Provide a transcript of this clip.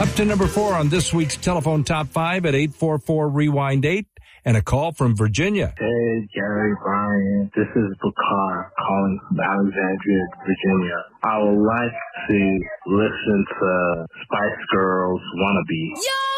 Up to number 4 on this week's telephone top 5 at 844-REWIND-8. And a call from Virginia. Hey, Gary, Brian. This is Bakar calling from Alexandria, Virginia. I would like to listen to Spice Girls Wannabe. Yo!